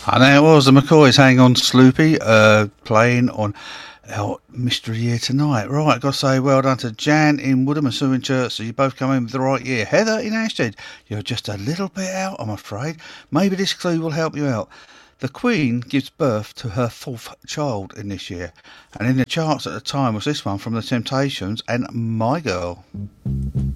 And there it was, the McCoys. Hang on, Sloopy, playing on our mystery year tonight. Right, got to say well done to Jan in Woodham and Sue in Chertsey. You both come in with the right year. Heather in Ashted, you're just a little bit out, I'm afraid. Maybe this clue will help you out. The Queen gives birth to her fourth child in this year. And in the charts at the time was this one from The Temptations and My Girl.